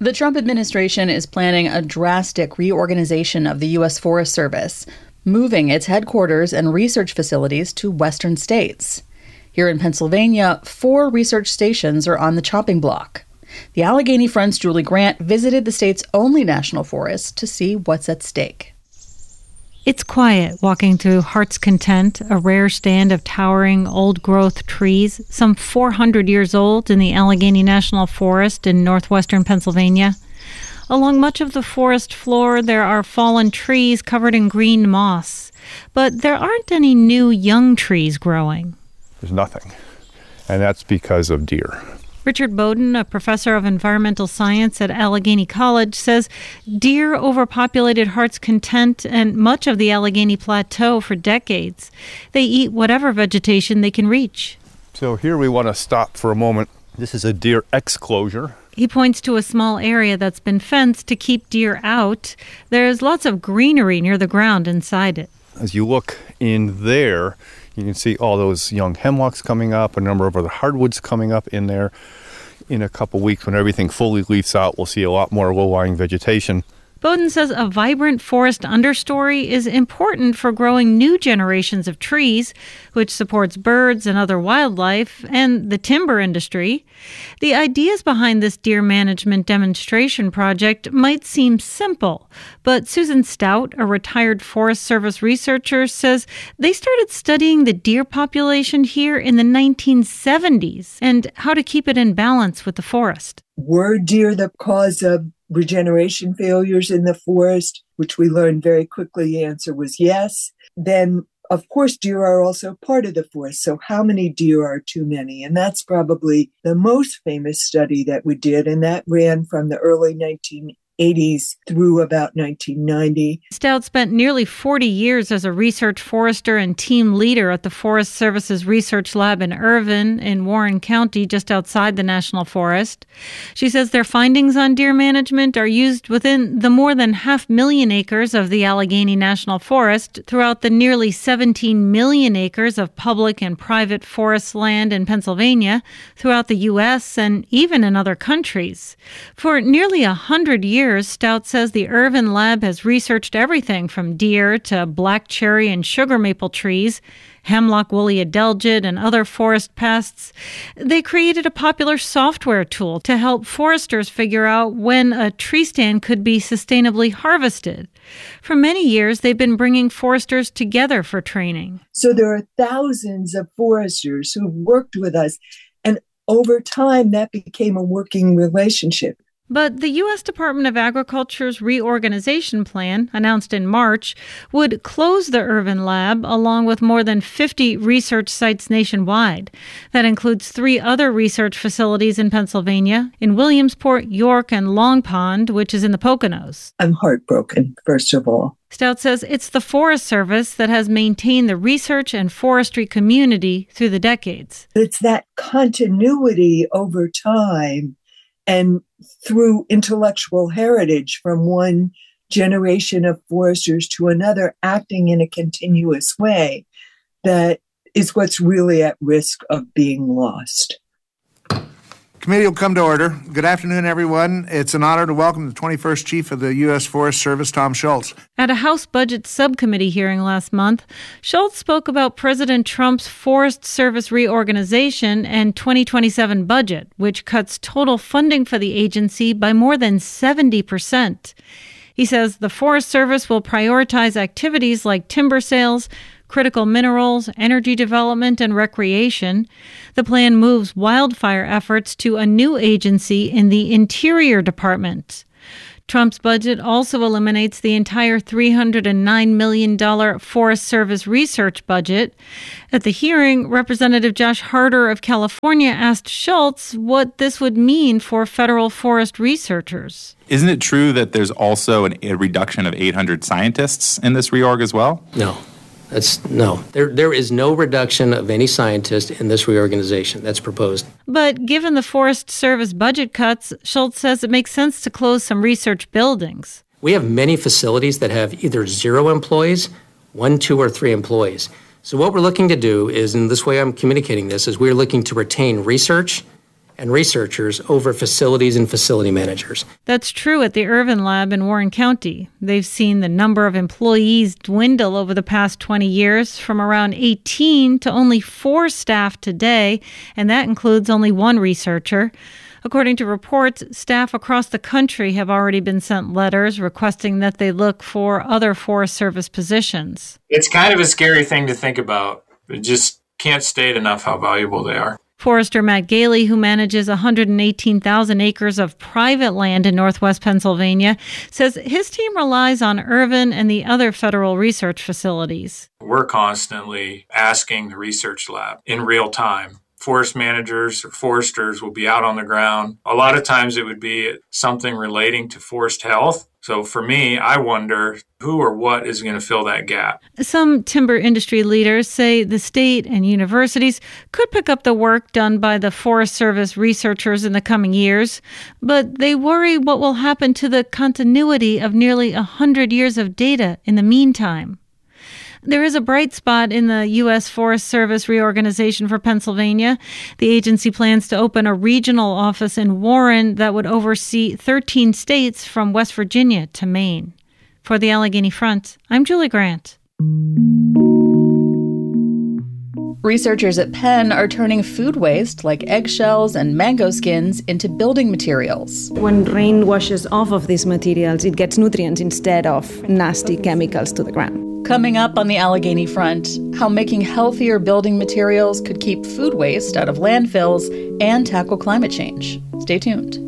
The Trump administration is planning a drastic reorganization of the U.S. Forest Service, moving its headquarters and research facilities to western states. Here in Pennsylvania, 4 research stations are on the chopping block. The Allegheny Front's Julie Grant visited the state's only national forest to see what's at stake. It's quiet walking through Heart's Content, a rare stand of towering old-growth trees, some 400 years old in the Allegheny National Forest in northwestern Pennsylvania. Along much of the forest floor, there are fallen trees covered in green moss. But there aren't any new young trees growing. There's nothing, and that's because of deer. Richard Bowden, a professor of environmental science at Allegheny College, says deer overpopulated Heart's Content and much of the Allegheny Plateau for decades. They eat whatever vegetation they can reach. So here we want to stop for a moment. This is a deer exclosure. He points to a small area that's been fenced to keep deer out. There's lots of greenery near the ground inside it. As you look in there, you can see all those young hemlocks coming up, a number of other hardwoods coming up in there. In a couple weeks, when everything fully leaves out, we'll see a lot more low-lying vegetation. Bowden says a vibrant forest understory is important for growing new generations of trees, which supports birds and other wildlife, and the timber industry. The ideas behind this deer management demonstration project might seem simple, but Susan Stout, a retired Forest Service researcher, says they started studying the deer population here in the 1970s and how to keep it in balance with the forest. Were deer the cause of regeneration failures in the forest, which we learned very quickly the answer was yes. Then, of course, deer are also part of the forest. So how many deer are too many? And that's probably the most famous study that we did. And that ran from the early 1980s through about 1990. Stout spent nearly 40 years as a research forester and team leader at the Forest Service's research lab in Irvin in Warren County, just outside the National Forest. She says their findings on deer management are used within the more than 500,000 acres of the Allegheny National Forest throughout the nearly 17 million acres of public and private forest land in Pennsylvania, throughout the U.S., and even in other countries. For nearly 100 years, Stout says the Irvin Lab has researched everything from deer to black cherry and sugar maple trees, hemlock woolly adelgid, and other forest pests. They created a popular software tool to help foresters figure out when a tree stand could be sustainably harvested. For many years, they've been bringing foresters together for training. So there are thousands of foresters who've worked with us, and over time, that became a working relationship. But the U.S. Department of Agriculture's reorganization plan, announced in March, would close the Irvin Lab along with more than 50 research sites nationwide. That includes 3 other research facilities in Pennsylvania, in Williamsport, York, and Long Pond, which is in the Poconos. I'm heartbroken, first of all. Stout says it's the Forest Service that has maintained the research and forestry community through the decades. It's that continuity over time and through intellectual heritage from one generation of foresters to another, acting in a continuous way, that is what's really at risk of being lost. Committee will come to order. Good afternoon, everyone. It's an honor to welcome the 21st Chief of the U.S. Forest Service, Tom Schultz. At a House Budget Subcommittee hearing last month, Schultz spoke about President Trump's Forest Service reorganization and 2027 budget, which cuts total funding for the agency by more than 70%. He says the Forest Service will prioritize activities like timber sales, critical minerals, energy development, and recreation. The plan moves wildfire efforts to a new agency in the Interior Department. Trump's budget also eliminates the entire $309 million Forest Service research budget. At the hearing, Representative Josh Harder of California asked Schultz what this would mean for federal forest researchers. Isn't it true that there's also a reduction of 800 scientists in this reorg as well? No. There is no reduction of any scientist in this reorganization that's proposed. But given the Forest Service budget cuts, Schultz says it makes sense to close some research buildings. We have many facilities that have either 0 employees, 1, 2, or 3 employees. So what we're looking to do is, and this way I'm communicating this, is we're looking to retain research and researchers over facilities and facility managers. That's true at the Irvin Lab in Warren County. They've seen the number of employees dwindle over the past 20 years from around 18 to only 4 staff today, and that includes only 1 researcher. According to reports, staff across the country have already been sent letters requesting that they look for other Forest Service positions. It's kind of a scary thing to think about. It just can't state enough how valuable they are. Forester Matt Gailey, who manages 118,000 acres of private land in northwest Pennsylvania, says his team relies on Irvin and the other federal research facilities. We're constantly asking the research lab in real time. Forest managers or foresters will be out on the ground. A lot of times it would be something relating to forest health. So for me, I wonder who or what is going to fill that gap. Some timber industry leaders say the state and universities could pick up the work done by the Forest Service researchers in the coming years, but they worry what will happen to the continuity of nearly 100 years of data in the meantime. There is a bright spot in the U.S. Forest Service reorganization for Pennsylvania. The agency plans to open a regional office in Warren that would oversee 13 states from West Virginia to Maine. For the Allegheny Front, I'm Julie Grant. Researchers at Penn are turning food waste like eggshells and mango skins into building materials. When rain washes off of these materials, it gets nutrients instead of nasty chemicals to the ground. Coming up on the Allegheny Front, how making healthier building materials could keep food waste out of landfills and tackle climate change. Stay tuned.